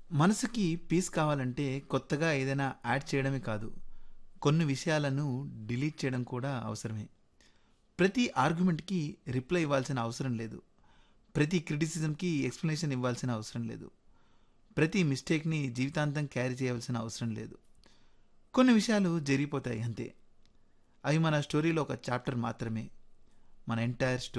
మనసుకి పీస్ కావాలంటే కొత్తగా ఏదైనా యాడ్ చేయడమే కాదు. కొన్ని విషయాలను డిలీట్ చేయడం కూడా అవసరమే. ప్రతి ఆర్గ్యుమెంట్‌కి రిప్లై ఇవ్వాల్సిన అవసరం లేదు. ప్రతి క్రిటిసిజంకి ఎక్స్‌ప్లనేషన్ ఇవ్వాల్సిన అవసరం లేదు. ప్రతి మిస్టేక్‌ని జీవితాంతం క్యారీ చేయవలసిన అవసరం లేదు. కొన్ని విషయాలు జరిగిపోతాయి అంతే. అవి మన స్టోరీలో ఒక చాప్టర్ మాత్రమే. మన ఎంటైర్